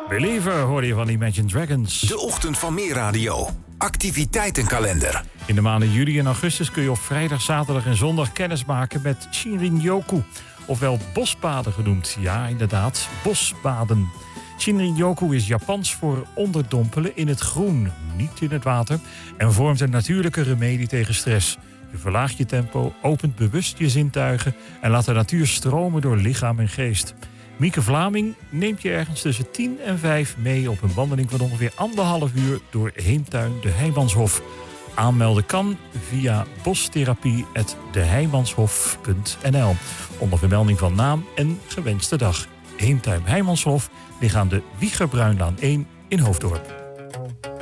Believer hoorde je van Imagine Dragons. De ochtend van Meer Radio. Activiteitenkalender. In de maanden juli en augustus kun je op vrijdag, zaterdag en zondag kennis maken met Shinrin-yoku. Ofwel bosbaden genoemd. Ja, inderdaad, bosbaden. Shinrin-yoku is Japans voor onderdompelen in het groen, niet in het water, en vormt een natuurlijke remedie tegen stress. Je verlaagt je tempo, opent bewust je zintuigen en laat de natuur stromen door lichaam en geest. Mieke Vlaming neemt je ergens tussen 10 en 5 mee op een wandeling van ongeveer 1,5 uur door Heemtuin de Heimanshof. Aanmelden kan via bostherapie@deheimanshof.nl onder vermelding van naam en gewenste dag. Heemtuin Heimanshof ligt aan de Wiegerbruinlaan 1 in Hoofddorp.